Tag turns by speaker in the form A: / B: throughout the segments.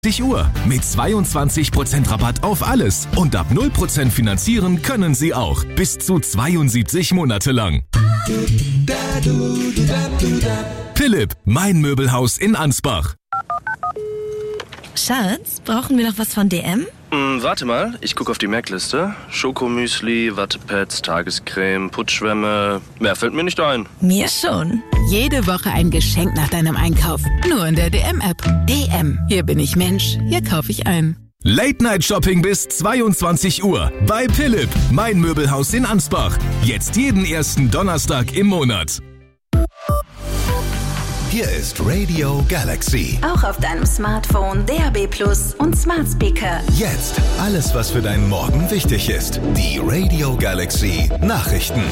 A: Uhr. Mit 22% Rabatt auf alles. Und ab 0% finanzieren können Sie auch. Bis zu 72 Monate lang. Philipp, mein Möbelhaus in Ansbach.
B: Schatz, brauchen wir noch was von DM?
C: Warte mal, ich gucke auf die Merkliste. Schokomüsli, Wattepads, Tagescreme, Putzschwämme. Mehr fällt mir nicht ein.
B: Mir schon.
D: Jede Woche ein Geschenk nach deinem Einkauf. Nur in der DM-App. DM. Hier bin ich Mensch. Hier kaufe ich ein.
A: Late-Night-Shopping bis 22 Uhr. Bei Philipp, mein Möbelhaus in Ansbach. Jetzt jeden ersten Donnerstag im Monat.
E: Hier ist Radio Galaxy.
F: Auch auf deinem Smartphone, DAB+ und Smart Speaker.
E: Jetzt alles, was für deinen Morgen wichtig ist. Die Radio Galaxy Nachrichten.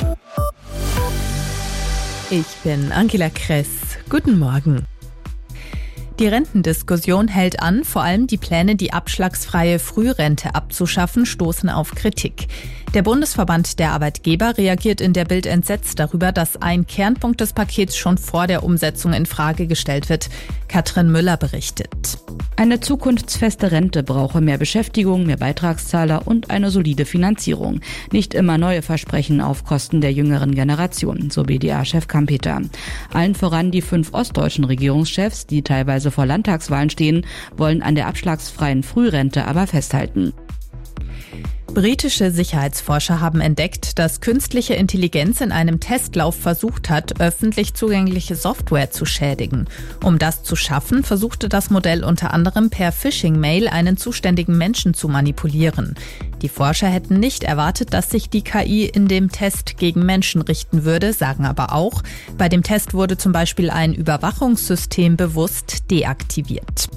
G: Ich bin Angela Kress. Guten Morgen. Die Rentendiskussion hält an, vor allem die Pläne, die abschlagsfreie Frührente abzuschaffen, stoßen auf Kritik. Der Bundesverband der Arbeitgeber reagiert in der Bild entsetzt darüber, dass ein Kernpunkt des Pakets schon vor der Umsetzung in Frage gestellt wird. Katrin Müller berichtet.
H: Eine zukunftsfeste Rente brauche mehr Beschäftigung, mehr Beitragszahler und eine solide Finanzierung. Nicht immer neue Versprechen auf Kosten der jüngeren Generation, so BDA-Chef Kampeter. Allen voran die 5 ostdeutschen Regierungschefs, die teilweise vor Landtagswahlen stehen, wollen an der abschlagsfreien Frührente aber festhalten.
G: Britische Sicherheitsforscher haben entdeckt, dass künstliche Intelligenz in einem Testlauf versucht hat, öffentlich zugängliche Software zu schädigen. Um das zu schaffen, versuchte das Modell unter anderem per Phishing-Mail einen zuständigen Menschen zu manipulieren. Die Forscher hätten nicht erwartet, dass sich die KI in dem Test gegen Menschen richten würde, sagen aber auch, bei dem Test wurde zum Beispiel ein Überwachungssystem bewusst deaktiviert.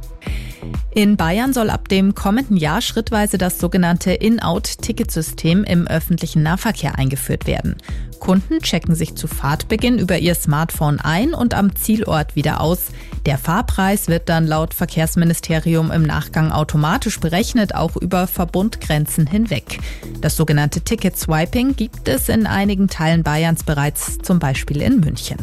G: In Bayern soll ab dem kommenden Jahr schrittweise das sogenannte In-Out-Ticketsystem im öffentlichen Nahverkehr eingeführt werden. Kunden checken sich zu Fahrtbeginn über ihr Smartphone ein und am Zielort wieder aus. Der Fahrpreis wird dann laut Verkehrsministerium im Nachgang automatisch berechnet, auch über Verbundgrenzen hinweg. Das sogenannte Ticket-Swiping gibt es in einigen Teilen Bayerns bereits, zum Beispiel in München.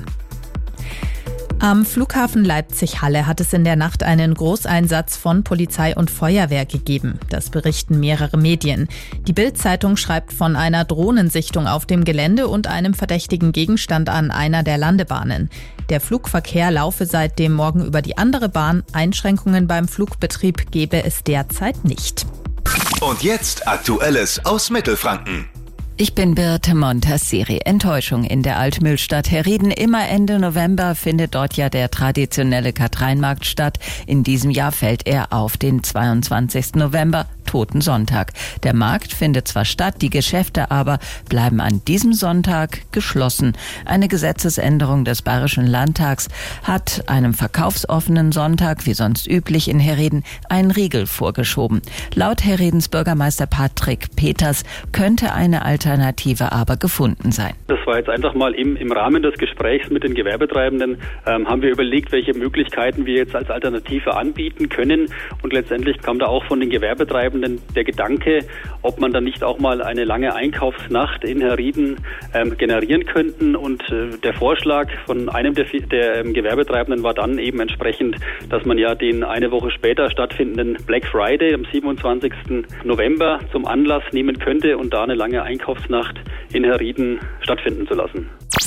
G: Am Flughafen Leipzig-Halle hat es in der Nacht einen Großeinsatz von Polizei und Feuerwehr gegeben. Das berichten mehrere Medien. Die Bild-Zeitung schreibt von einer Drohnensichtung auf dem Gelände und einem verdächtigen Gegenstand an einer der Landebahnen. Der Flugverkehr laufe seit dem Morgen über die andere Bahn. Einschränkungen beim Flugbetrieb gebe es derzeit nicht.
E: Und jetzt Aktuelles aus Mittelfranken.
D: Ich bin Birte Montasseri. Enttäuschung in der Altmühlstadt Herrieden. Immer Ende November findet dort ja der traditionelle Kartreimarkt statt. In diesem Jahr fällt er auf den 22. November, Totensonntag. Der Markt findet zwar statt, die Geschäfte aber bleiben an diesem Sonntag geschlossen. Eine Gesetzesänderung des Bayerischen Landtags hat einem verkaufsoffenen Sonntag, wie sonst üblich in Herrieden, einen Riegel vorgeschoben. Laut Herriedens Bürgermeister Patrick Peters könnte eine Alternative aber gefunden sein.
I: Das war jetzt einfach mal im Rahmen des Gesprächs mit den Gewerbetreibenden, haben wir überlegt, welche Möglichkeiten wir jetzt als Alternative anbieten können. Und letztendlich kam da auch von den Gewerbetreibenden der Gedanke, ob man dann nicht auch mal eine lange Einkaufsnacht in Herrieden generieren könnten. Und der Vorschlag von einem der Gewerbetreibenden war dann eben entsprechend, dass man ja den eine Woche später stattfindenden Black Friday am 27. November zum Anlass nehmen könnte und da eine lange Einkaufsnacht in Herrieden stattfinden zu lassen.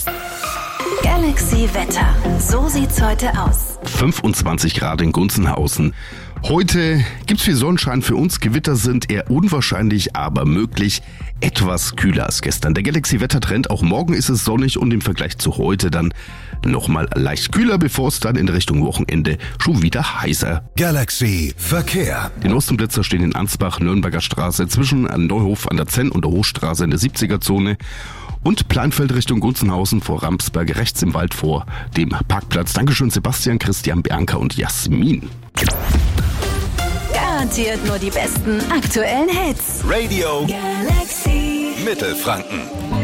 F: Galaxy Wetter. So sieht's heute aus.
J: 25 Grad in Gunzenhausen. Heute gibt's viel Sonnenschein für uns. Gewitter sind eher unwahrscheinlich, aber möglich. Etwas kühler als gestern. Der Galaxy-Wettertrend, auch morgen ist es sonnig und im Vergleich zu heute dann nochmal leicht kühler, bevor es dann in Richtung Wochenende schon wieder heißer.
E: Galaxy Verkehr.
J: Die Nostenblitzer stehen in Ansbach, Nürnberger Straße, zwischen Neuhof an der Zenn und der Hochstraße in der 70er-Zone. Und Pleinfeld Richtung Gunzenhausen vor Ramsberg, rechts im Wald vor dem Parkplatz. Dankeschön Sebastian, Christian, Bianca und Jasmin.
F: Garantiert nur die besten aktuellen Hits.
E: Radio
F: Galaxy
E: Mittelfranken.